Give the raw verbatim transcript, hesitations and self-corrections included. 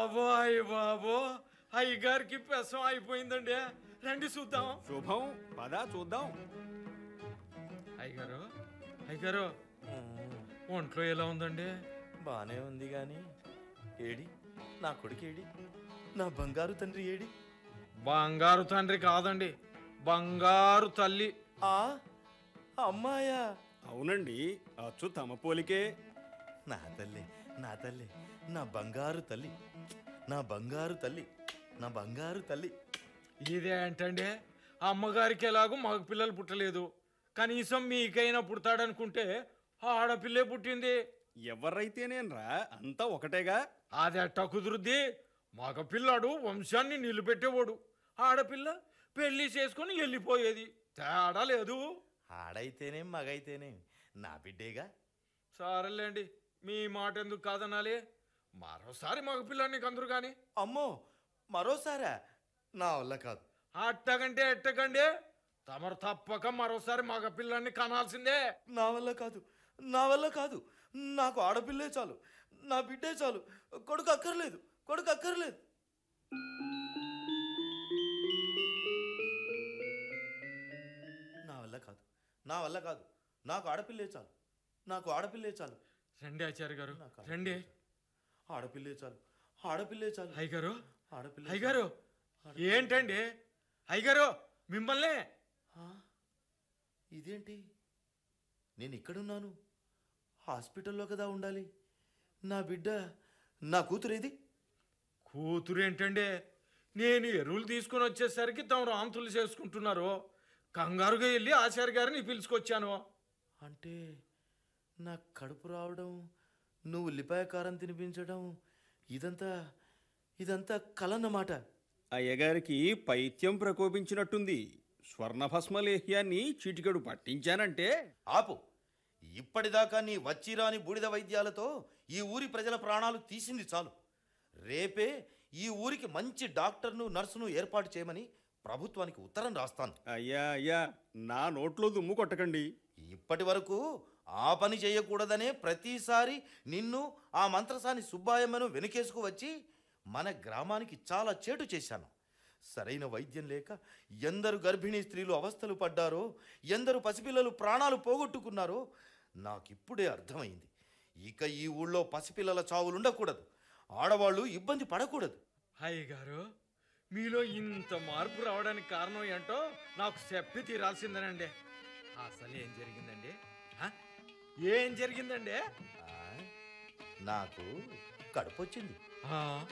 బాబోయ్ బాబో అయ్యగారికి పెసం అయిపోయిందండి. రండి చూద్దాం. శుభం, పద చూద్దాం. అయ్యగారు అయ్యగారు ఒంట్లో ఎలా ఉందండి? బానే ఉంది గాని ఏడి నా కొడుకు ఏడి, నా బంగారు తండ్రి ఏడి? బంగారు తండ్రి కాదండి, బంగారు తల్లి. ఆ అమ్మాయా? అవునండి, అచ్చు తమ పోలికే. నా తల్లి, నా తల్లి, నా బంగారు తల్లి, నా బంగారు తల్లి, నా బంగారు తల్లి. ఇదే ఏంటండి, అమ్మగారికి ఎలాగో మగ పిల్లలు పుట్టలేదు, కనీసం మీకైనా పుడతాడనుకుంటే ఆడపిల్లే పుట్టింది. ఎవరైతేనేనరా, అంతా ఒకటేగా. అదెట్టా కుదురుద్ది? మగ పిల్లాడు వంశాన్ని నిలబెట్టేవాడు, ఆడపిల్ల పెళ్లి చేసుకొని వెళ్ళిపోయేది. తేడా లేదు. ఆడైతేనేం మగైతేనేం నా బిడ్డేగా. సరేలేండి, మీ మాట ఎందుకు కాదనాలి. మరోసారి మగ పిల్లాన్ని కందరు కానీ. అమ్మో, మరోసారా? నా వల్ల కాదు. అట్టగంటే ఎట్టకండి, తమరు తప్పక మరోసారి మగ పిల్లాన్ని కనాల్సిందే. నా వల్ల కాదు, నా వల్ల కాదు. నాకు ఆడపిల్లే చాలు, నా బిడ్డే చాలు. కొడుకు అక్కర్లేదు, కొడుకు అక్కర్లేదు. నా వల్ల కాదు, నా వల్ల కాదు. నాకు ఆడపిల్లే చాలు, నాకు ఆడపిల్లే చాలు. రండి ఆచార్య గారు, రండి. ఆడపిల్లే చాలు, ఆడపిల్లే చాలు. అయ్యగారు, ఆడపిల్ల. అయ్యగారు, ఏంటండి అయ్యగారు మిమ్మల్ని? ఇదేంటి, నేను ఇక్కడున్నాను, హాస్పిటల్లో కదా ఉండాలి. నా బిడ్డ, నా కూతురేది? కూతురు ఏంటండి, నేను ఎరువులు తీసుకుని వచ్చేసరికి తమరు ఆంతులు చేసుకుంటున్నారు. కంగారుగా వెళ్ళి ఆచార్య గారిని పిలుచుకొచ్చాను. అంటే నా కడుపు రావడం, నువ్వు ఉల్లిపాయ కారం తినిపించడం, ఇదంతా ఇదంతా కలన్నమాట. అయ్యగారికి పైత్యం ప్రకోపించినట్టుంది. స్వర్ణభస్మలేహ్యాన్ని చీటికడు పట్టించానంటే. ఆపు. ఇప్పటిదాకా నీ వచ్చిరాని బూడిద వైద్యాలతో ఈ ఊరి ప్రజల ప్రాణాలు తీసింది చాలు. రేపే ఈ ఊరికి మంచి డాక్టర్ను, నర్సును ఏర్పాటు చేయమని ప్రభుత్వానికి ఉత్తరం రాస్తాను. అయ్యా అయ్యా, నా నోట్లో దుమ్ము కొట్టకండి. ఇప్పటి వరకు ఆ పని చేయకూడదనే ప్రతిసారి నిన్ను, ఆ మంత్రసాని సుబ్బాయమ్మను వెనుకేసుకు వచ్చి మన గ్రామానికి చాలా చేటు చేశాను. సరైన వైద్యం లేక ఎందరు గర్భిణీ స్త్రీలు అవస్థలు పడ్డారో, ఎందరు పసిపిల్లలు ప్రాణాలు పోగొట్టుకున్నారో నాకిప్పుడే అర్థమైంది. ఇక ఈ ఊళ్ళో పసిపిల్లల చావులుండకూడదు, ఆడవాళ్ళు ఇబ్బంది పడకూడదు. అయ్యగారు, మీలో ఇంత మార్పు రావడానికి కారణం ఏంటో నాకు చెప్పి తీరాల్సిందేనండి. అసలు ఏం జరిగిందండి? ఆ? ఏం జరిగిందండి? ఆ, నాకు కడుపు వచ్చింది. ఆ